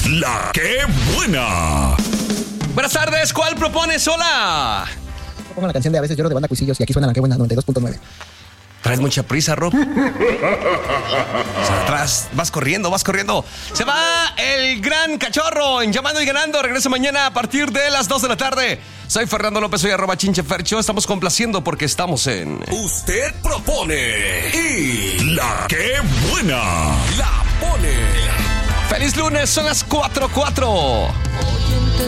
La que buena. Buenas tardes, ¿cuál propones? Hola. Pongo la canción de A veces lloro de Banda Cuisillos y aquí suena La que buena 92.9. Traes mucha prisa, Rob. Atrás, vas corriendo. Se va el gran cachorro en Llamando y Ganando. Regresa mañana a partir de las 2 de la tarde. Soy Fernando López, soy @chinchefercho. Estamos complaciendo porque estamos en... Usted propone y la que buena la pone. ¡Feliz lunes! Son las 4:04. Hoy